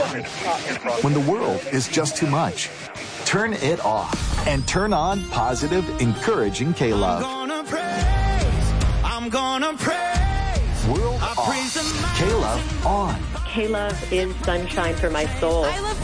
When the world is just too much, turn it off and turn on positive, encouraging K-Love. I'm gonna praise. World off. K-Love on. K-Love is sunshine for my soul. I love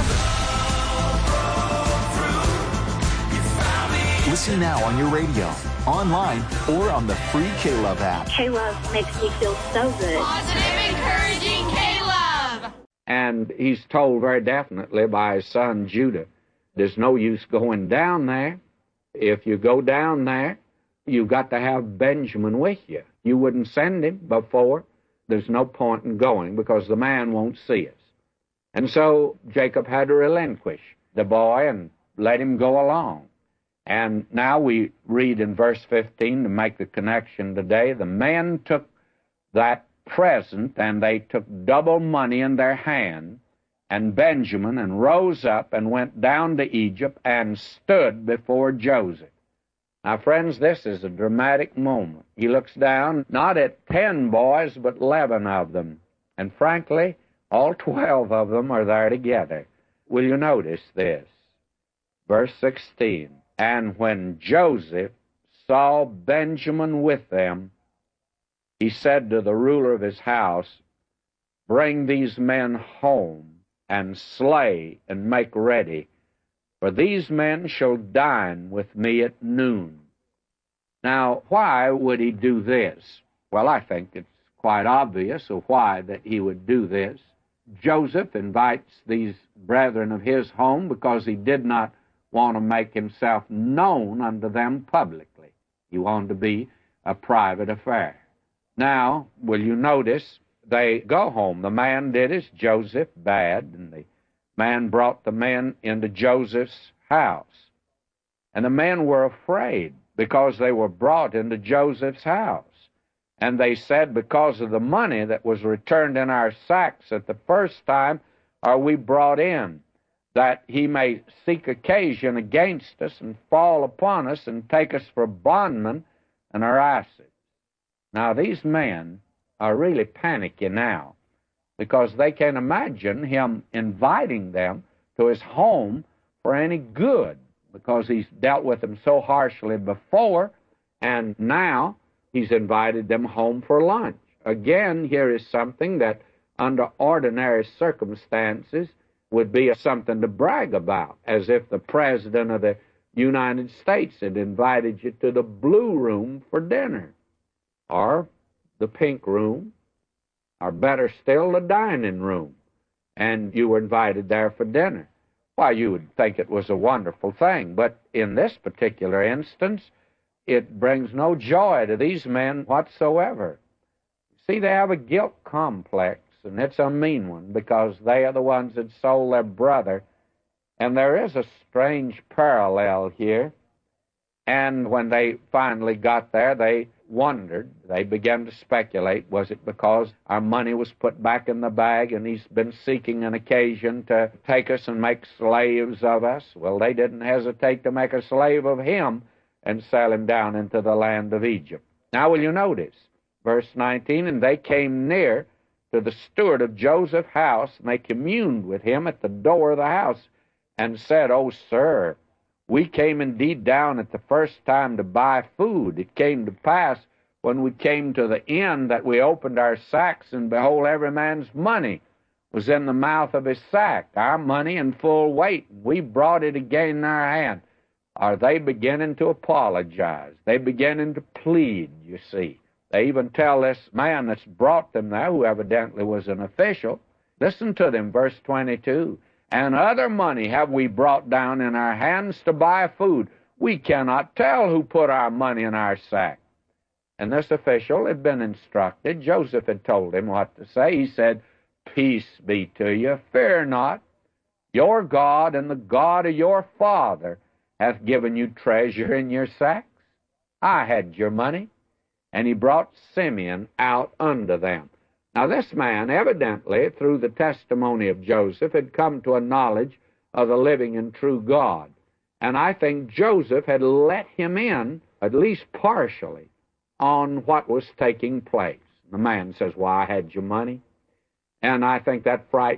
K-Love. Listen now on your radio, online, or on the free K-Love app. K-Love makes me feel so good. Positive, encouraging K-Love. And he's told very definitely by his son Judah, there's no use going down there. If you go down there, you've got to have Benjamin with you. You wouldn't send him before. There's no point in going because the man won't see us. And so Jacob had to relinquish the boy and let him go along. And now we read in verse 15 to make the connection today, the men took that present and they took double money in their hand, and Benjamin, and rose up and went down to Egypt and stood before Joseph. Now, friends, this is a dramatic moment. He looks down, not at 10 boys, but 11 of them. And frankly, all 12 of them are there together. Will you notice this? Verse 16, and when Joseph saw Benjamin with them, he said to the ruler of his house, bring these men home and slay and make ready, for these men shall dine with me at noon. Now, why would he do this? Well, I think it's quite obvious of why that he would do this. Joseph invites these brethren of his home because he did not want to make himself known unto them publicly. He wanted to be a private affair. Now, will you notice, they go home. The man did as Joseph bade, and the man brought the men into Joseph's house. And the men were afraid because they were brought into Joseph's house. And they said, because of the money that was returned in our sacks at the first time are we brought in, that he may seek occasion against us and fall upon us and take us for bondmen and our assets. Now, these men are really panicky now because they can't imagine him inviting them to his home for any good because he's dealt with them so harshly before, and now he's invited them home for lunch. Again, here is something that under ordinary circumstances would be something to brag about, as if the President of the United States had invited you to the Blue Room for dinner, or the Pink Room, or better still, the dining room, and you were invited there for dinner. Why, you would think it was a wonderful thing, but in this particular instance, it brings no joy to these men whatsoever. See, they have a guilt complex, and it's a mean one, because they are the ones that sold their brother, and there is a strange parallel here. And when they finally got there, they wondered. They began to speculate. Was it because our money was put back in the bag and he's been seeking an occasion to take us and make slaves of us? Well, they didn't hesitate to make a slave of him and sell him down into the land of Egypt. Now, will you notice? Verse 19, and they came near to the steward of Joseph's house, and they communed with him at the door of the house and said, O sir, we came indeed down at the first time to buy food. It came to pass when we came to the inn that we opened our sacks, and behold, every man's money was in the mouth of his sack, our money in full weight. We brought it again in our hand. Are they beginning to apologize? They beginning to plead, you see. They even tell this man that's brought them there, who evidently was an official, listen to them, verse 22, and other money have we brought down in our hands to buy food. We cannot tell who put our money in our sack. And this official had been instructed. Joseph had told him what to say. He said, peace be to you, fear not. Your God and the God of your father hath given you treasure in your sacks. I had your money. And he brought Simeon out unto them. Now, this man, evidently, through the testimony of Joseph, had come to a knowledge of the living and true God. And I think Joseph had let him in, at least partially, on what was taking place. The man says, well, I had your money. And I think that frightened